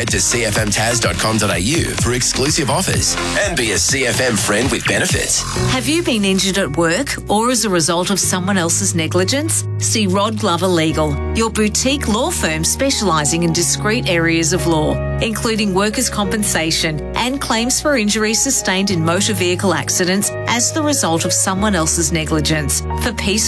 Head to cfmtas.com.au for exclusive offers and be a CFM friend with benefits. Have you been injured at work or as a result of someone else's negligence? See Rod Glover Legal, your boutique law firm specialising in discrete areas of law, including workers' compensation and claims for injuries sustained in motor vehicle accidents as the result of someone else's negligence. For peace